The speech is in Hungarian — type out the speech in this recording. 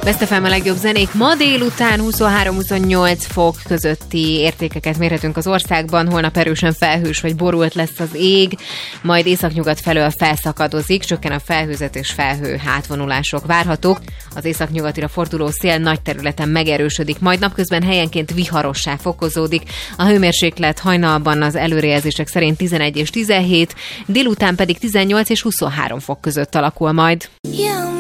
Best FM a legjobb zenék. Ma délután 23-28 fok közötti értékeket mérhetünk az országban, holnap erősen felhős vagy borult lesz az ég, majd északnyugat felől felszakadozik, csökken a felhőzet és felhő átvonulások várhatók. Az északnyugatira forduló szél nagy területen megerősödik, majd napközben helyenként viharosság fokozódik. A hőmérséklet hajnalban az előrejelzések szerint 11 és 17, délután pedig 18 és 23 fok között alakul majd.